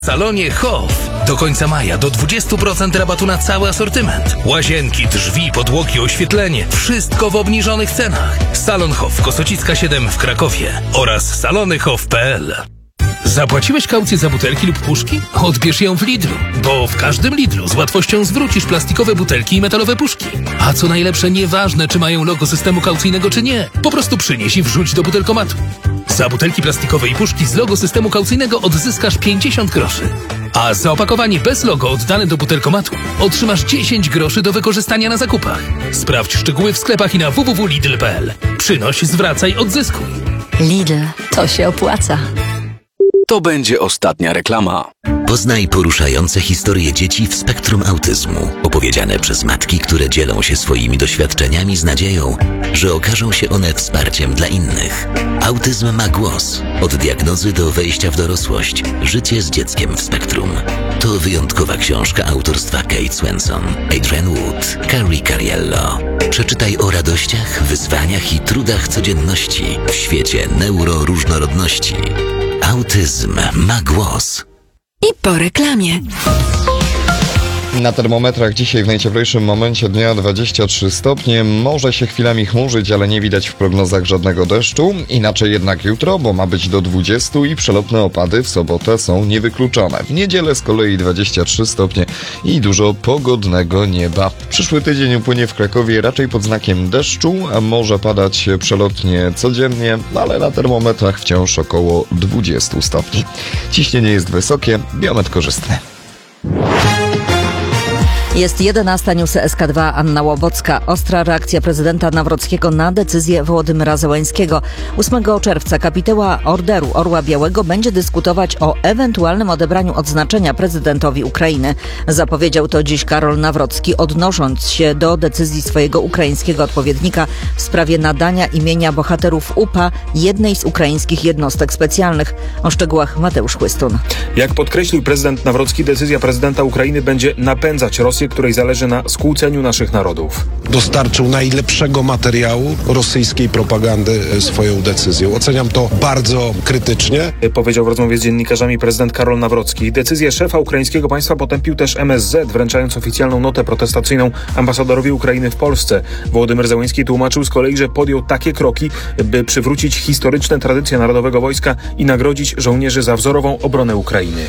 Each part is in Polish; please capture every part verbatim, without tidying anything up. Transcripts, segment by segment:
W salonie Hof do końca maja do dwadzieścia procent rabatu na cały asortyment. Łazienki, drzwi, podłogi, oświetlenie. Wszystko w obniżonych cenach. Salon Hof, Kosociska siedem w Krakowie oraz salony hof kropka p l. Zapłaciłeś kaucję za butelki lub puszki? Odbierz ją w Lidlu, bo w każdym Lidlu z łatwością zwrócisz plastikowe butelki i metalowe puszki. A co najlepsze, nieważne czy mają logo systemu kaucyjnego czy nie, po prostu przynieś i wrzuć do butelkomatu. Za butelki plastikowe i puszki z logo systemu kaucyjnego odzyskasz pięćdziesiąt groszy. A za opakowanie bez logo oddane do butelkomatu otrzymasz dziesięć groszy do wykorzystania na zakupach. Sprawdź szczegóły w sklepach i na w w w kropka lidl kropka p l. Przynoś, zwracaj, odzyskuj. Lidl, to się opłaca. To będzie ostatnia reklama. Poznaj poruszające historie dzieci w spektrum autyzmu, opowiedziane przez matki, które dzielą się swoimi doświadczeniami z nadzieją, że okażą się one wsparciem dla innych. Autyzm ma głos. Od diagnozy do wejścia w dorosłość. Życie z dzieckiem w spektrum. To wyjątkowa książka autorstwa Kate Swenson, Adrian Wood, Carrie Cariello. Przeczytaj o radościach, wyzwaniach i trudach codzienności w świecie neuroróżnorodności. Autyzm ma głos. I po reklamie. Na termometrach dzisiaj w najcieplejszym momencie dnia dwadzieścia trzy stopnie. Może się chwilami chmurzyć, ale nie widać w prognozach żadnego deszczu. Inaczej jednak jutro, bo ma być do dwudziestu i przelotne opady w sobotę są niewykluczone. W niedzielę z kolei dwadzieścia trzy stopnie i dużo pogodnego nieba. Przyszły tydzień upłynie w Krakowie raczej pod znakiem deszczu, a może padać przelotnie codziennie, ale na termometrach wciąż około dwudziestu stopni. Ciśnienie jest wysokie, biometr korzystny. Jest jedenasta, newsy S K dwa, Anna Łobocka. Ostra reakcja prezydenta Nawrockiego na decyzję Wołodymyra Zełańskiego. ósmego czerwca kapituła Orderu Orła Białego będzie dyskutować o ewentualnym odebraniu odznaczenia prezydentowi Ukrainy. Zapowiedział to dziś Karol Nawrocki, odnosząc się do decyzji swojego ukraińskiego odpowiednika w sprawie nadania imienia bohaterów U P A jednej z ukraińskich jednostek specjalnych. O szczegółach Mateusz Chłystun. Jak podkreślił prezydent Nawrocki, decyzja prezydenta Ukrainy będzie napędzać Rosję, której zależy na skłóceniu naszych narodów. Dostarczył najlepszego materiału rosyjskiej propagandy swoją decyzją. Oceniam to bardzo krytycznie. Powiedział w rozmowie z dziennikarzami prezydent Karol Nawrocki. Decyzję szefa ukraińskiego państwa potępił też M S Z, wręczając oficjalną notę protestacyjną ambasadorowi Ukrainy w Polsce. Wołodymyr Zełański tłumaczył z kolei, że podjął takie kroki, by przywrócić historyczne tradycje Narodowego Wojska i nagrodzić żołnierzy za wzorową obronę Ukrainy.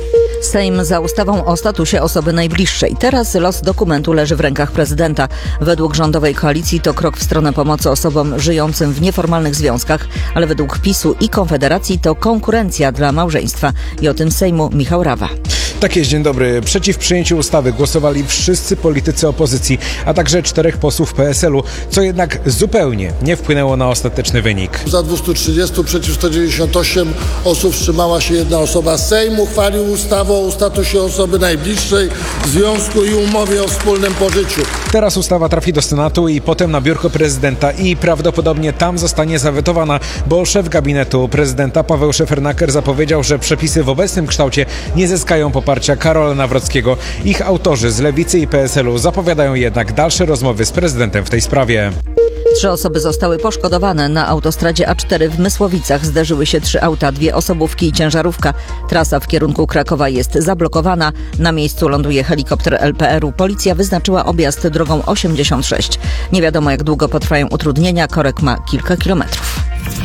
Sejm za ustawą o statusie osoby najbliższej. Teraz los dokumentu leży w rękach prezydenta. Według rządowej koalicji to krok w stronę pomocy osobom żyjącym w nieformalnych związkach, ale według PiSu i Konfederacji to konkurencja dla małżeństwa. I o tym Sejmu Michał Rawa. Tak jest, dzień dobry. Przeciw przyjęciu ustawy głosowali wszyscy politycy opozycji, a także czterech posłów P S L-u, co jednak zupełnie nie wpłynęło na ostateczny wynik. Za dwieście trzydzieści, przeciw sto dziewięćdziesiąt osiem osób wstrzymała się jedna osoba. Sejm uchwalił ustawę o statusie osoby najbliższej, związku i umowie o wspólnym pożyciu. Teraz ustawa trafi do Senatu i potem na biurko prezydenta i prawdopodobnie tam zostanie zawetowana, bo szef gabinetu prezydenta Paweł Szefernaker zapowiedział, że przepisy w obecnym kształcie nie zyskają poparcia Karola Nawrockiego. Ich autorzy z Lewicy i P S L-u zapowiadają jednak dalsze rozmowy z prezydentem w tej sprawie. Trzy osoby zostały poszkodowane. Na autostradzie A cztery w Mysłowicach zderzyły się trzy auta, dwie osobówki i ciężarówka. Trasa w kierunku Krakowa jest zablokowana. Na miejscu ląduje helikopter L P R-u. Policja wyznaczyła objazd drogą osiemdziesiąt sześć. Nie wiadomo, jak długo potrwają utrudnienia. Korek ma kilka kilometrów.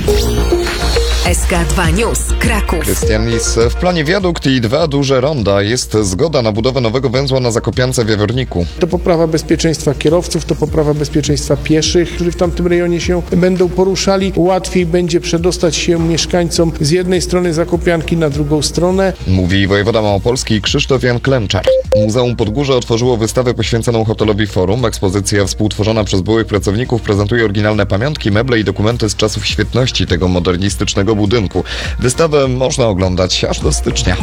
S K dwa News, Kraków. Krystian Lis. W planie wiadukt i dwa duże ronda. Jest zgoda na budowę nowego węzła na Zakopiance w Jaworniku. To poprawa bezpieczeństwa kierowców, to poprawa bezpieczeństwa pieszych, którzy w tamtym rejonie się będą poruszali. Łatwiej będzie przedostać się mieszkańcom z jednej strony Zakopianki na drugą stronę. Mówi wojewoda małopolski Krzysztof Jan Klemczar. Muzeum Podgórze otworzyło wystawę poświęconą hotelowi Forum. Ekspozycja współtworzona przez byłych pracowników prezentuje oryginalne pamiątki, meble i dokumenty z czasów świetności tego modernistycznego budynku. Wystawę można oglądać aż do stycznia.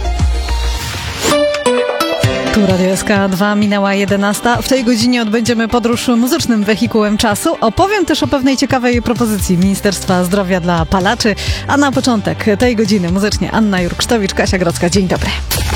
Tu Radio S K dwa, minęła jedenasta. W tej godzinie odbędziemy podróż muzycznym wehikułem czasu. Opowiem też o pewnej ciekawej propozycji Ministerstwa Zdrowia dla palaczy. A na początek tej godziny muzycznie Anna Jurksztowicz, Kasia Grodzka. Dzień dobry.